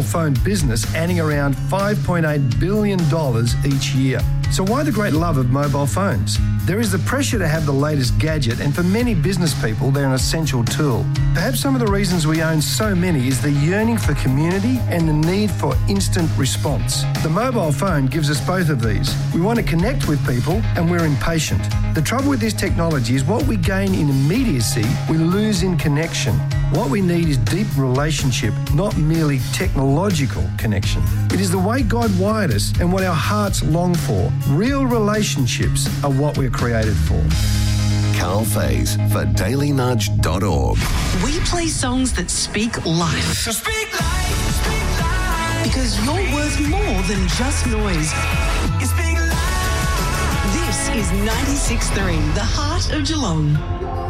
phone business adding around $5.8 billion each year. So why the great love of mobile phones? There is the pressure to have the latest gadget, and for many business people, they're an essential tool. Perhaps some of the reasons we own so many is the yearning for community and the need for instant response. The mobile phone gives us both of these. We want to connect with people and we're impatient. The trouble with this technology is what we gain in immediacy, we lose in connection. What we need is deep relationship, not merely technological connection. It is the way God wired us and what our hearts long for. Real relationships are what we're created for. Carl Faze for dailynudge.org. We play songs that speak life. So speak life, speak life. Because you're worth more than just noise. You speak life. This is 96.3, the heart of Geelong.